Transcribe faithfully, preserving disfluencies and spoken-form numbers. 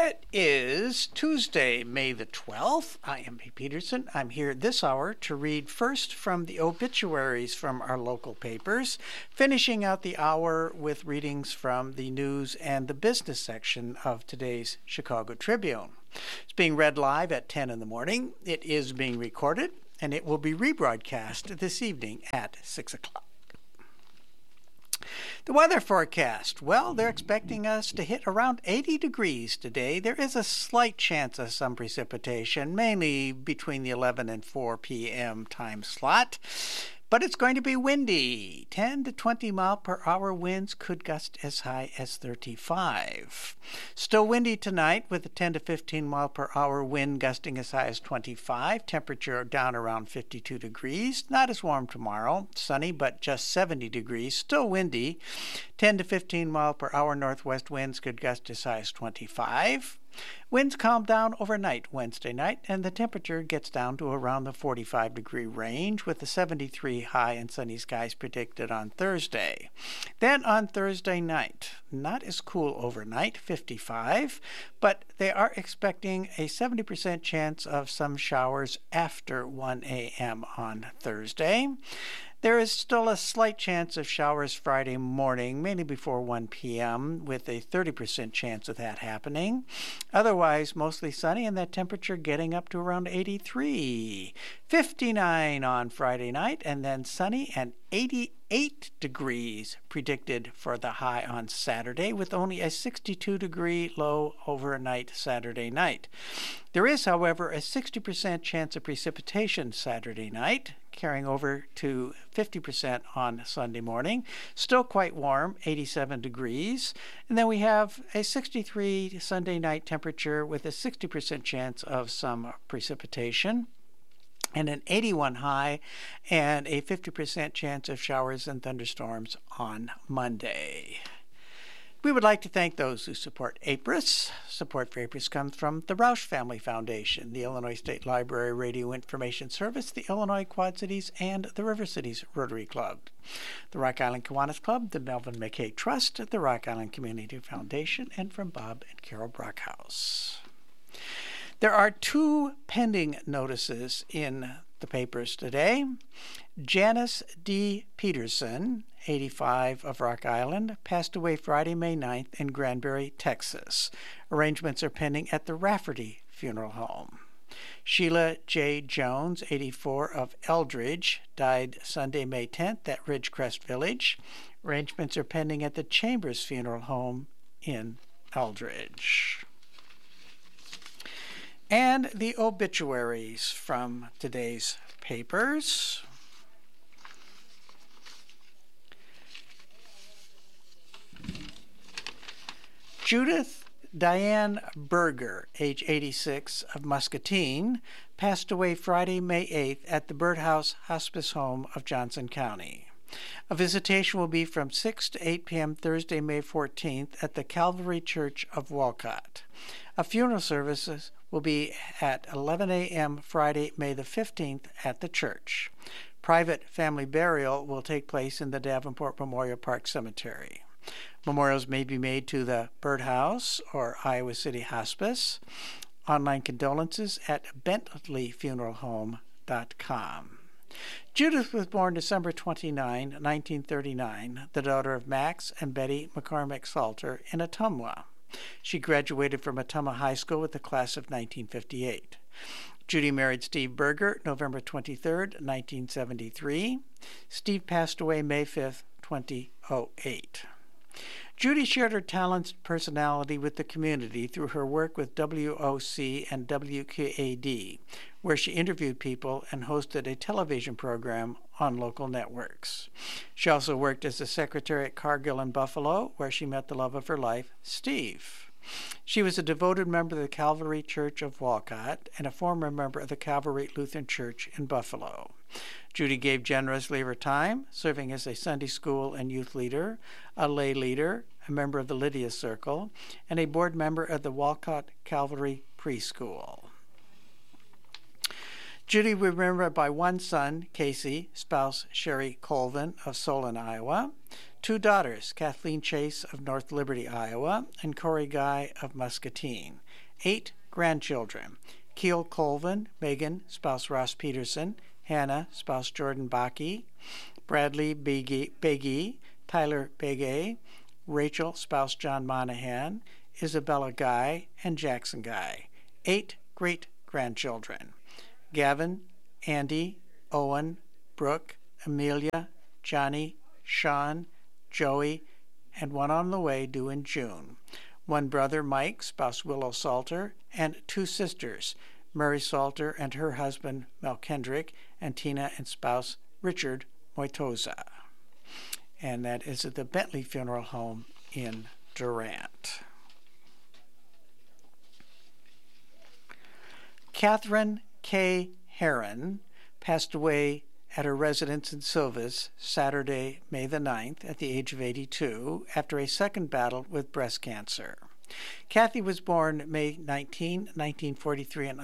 It is Tuesday, May the twelfth. I am Pete Peterson. I'm here this hour to read first from the obituaries from our local papers, finishing out the hour with readings from the news and the business section of today's Chicago Tribune. It's being read live at ten in the morning. It is being recorded, and it will be rebroadcast this evening at six o'clock. The weather forecast. Well, they're expecting us to hit around eighty degrees today. There is a slight chance of some precipitation, mainly between the eleven and four p.m. time slot. But it's going to be windy. ten to twenty mile per hour winds could gust as high as thirty-five. Still windy tonight with a ten to fifteen mile per hour wind gusting as high as twenty-five. Temperature down around fifty-two degrees. Not as warm tomorrow. Sunny, but just seventy degrees. Still windy. ten to fifteen mile per hour northwest winds could gust as high as twenty-five. Winds calm down overnight Wednesday night, and the temperature gets down to around the forty-five degree range with a seventy-three high and sunny skies predicted on Thursday. Then on Thursday night, not as cool overnight, fifty-five, but they are expecting a seventy percent chance of some showers after one a.m. on Thursday. There is still a slight chance of showers Friday morning, mainly before one p.m., with a thirty percent chance of that happening. Otherwise, mostly sunny and that temperature getting up to around eighty-three. fifty-nine on Friday night, and then sunny and eighty-eight degrees predicted for the high on Saturday, with only a sixty-two degree low overnight Saturday night. There is, however, a sixty percent chance of precipitation Saturday night, carrying over to fifty percent on Sunday morning. Still quite warm, eighty-seven degrees. And then we have a sixty-three Sunday night temperature with a sixty percent chance of some precipitation, and an eighty-one high and a fifty percent chance of showers and thunderstorms on Monday. We would like to thank those who support A P R I S. Support for A P R I S comes from the Roush Family Foundation, the Illinois State Library Radio Information Service, the Illinois Quad Cities, and the River Cities Rotary Club, the Rock Island Kiwanis Club, the Melvin McKay Trust, the Rock Island Community Foundation, and from Bob and Carol Brockhouse. There are two pending notices in the papers today. Janice D. Peterson, eighty-five, of Rock Island, passed away Friday, May ninth in Granbury, Texas. Arrangements are pending at the Rafferty Funeral Home. Sheila J. Jones, eighty-four, of Eldridge, died Sunday, May tenth at Ridgecrest Village. Arrangements are pending at the Chambers Funeral Home in Eldridge. And the obituaries from today's papers. Judith Diane Berger, age eighty-six, of Muscatine, passed away Friday, May eighth at the Birdhouse Hospice Home of Johnson County. A visitation will be from six to eight p.m. Thursday, May fourteenth at the Calvary Church of Walcott. A funeral services will be at eleven a.m. Friday, May the fifteenth at the church. Private family burial will take place in the Davenport Memorial Park Cemetery. Memorials may be made to the Birdhouse or Iowa City Hospice. Online condolences at bentley funeral home dot com. Judith was born December twenty-ninth, nineteen thirty-nine, the daughter of Max and Betty McCormick Salter in Ottumwa. She graduated from Ottumwa High School with the class of nineteen fifty-eight. Judy married Steve Berger November twenty-third, nineteen seventy-three. Steve passed away May fifth, two thousand eight. Judy shared her talents and personality with the community through her work with W O C and W Q A D, where she interviewed people and hosted a television program on local networks. She also worked as a secretary at Cargill in Buffalo, where she met the love of her life, Steve. She was a devoted member of the Calvary Church of Walcott and a former member of the Calvary Lutheran Church in Buffalo. Judy gave generously of her time, serving as a Sunday school and youth leader, a lay leader, a member of the Lydia Circle, and a board member of the Walcott Calvary Preschool. Judy was remembered by one son, Casey, spouse Sherry Colvin of Solon, Iowa, two daughters, Kathleen Chase of North Liberty, Iowa, and Corey Guy of Muscatine, eight grandchildren, Keel Colvin, Megan, spouse Ross Peterson, Hannah, spouse Jordan Bakke, Bradley Beggy, Tyler Begay, Rachel, spouse John Monahan, Isabella Guy, and Jackson Guy. Eight great-grandchildren, Gavin, Andy, Owen, Brooke, Amelia, Johnny, Sean, Joey, and one on the way due in June. One brother, Mike, spouse Willow Salter, and two sisters, Murray Salter and her husband, Mel Kendrick, and Tina and spouse Richard Moitoza. And that is at the Bentley Funeral Home in Durant. Catherine K. Heron passed away at her residence in Silvis Saturday, May the ninth, at the age of eighty-two, after a second battle with breast cancer. Kathy was born May nineteenth, nineteen forty-three in